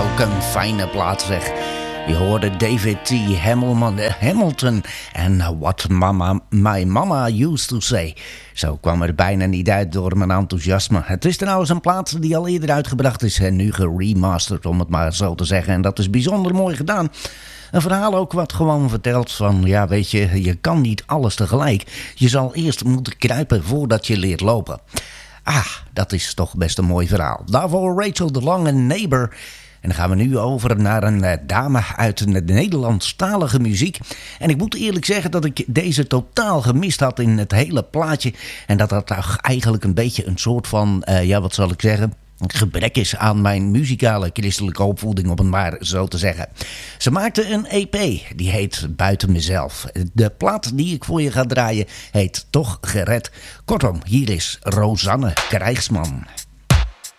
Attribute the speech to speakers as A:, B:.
A: ook een fijne plaat zeg. Je hoorde David T. Hamilton en What My Mama Used to Say. Zo kwam er bijna niet uit door mijn enthousiasme. Het is trouwens een plaat die al eerder uitgebracht is en nu geremasterd, om het maar zo te zeggen. En dat is bijzonder mooi gedaan. Een verhaal ook wat gewoon vertelt van, ja weet je kan niet alles tegelijk. Je zal eerst moeten kruipen voordat je leert lopen. Ah, dat is toch best een mooi verhaal. Daarvoor Rachel de Long en Neighbor. En dan gaan we nu over naar een dame uit de Nederlandstalige muziek. En ik moet eerlijk zeggen dat ik deze totaal gemist had in het hele plaatje. En dat eigenlijk een beetje een soort van, wat zal ik zeggen, gebrek is aan mijn muzikale christelijke opvoeding, om het maar zo te zeggen. Ze maakte een EP, die heet Buiten Mezelf. De plaat die ik voor je ga draaien heet Toch Gered. Kortom, hier is Rosanne Krijgsman.